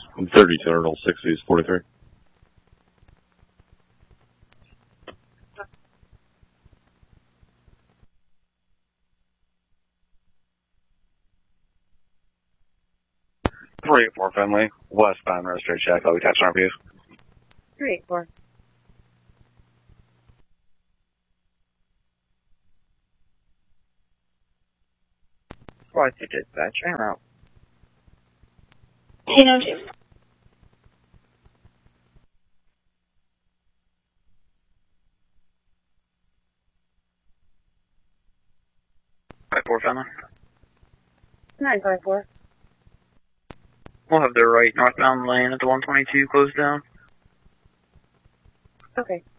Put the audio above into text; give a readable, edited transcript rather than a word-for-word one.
30 Turtle 60s 43. Four Finley, westbound road straight check. I'll be catching our views. 384. Flight to dispatch, en route. 1002. Four Finley. 954. We'll have the right northbound lane at the 122 closed down. Okay.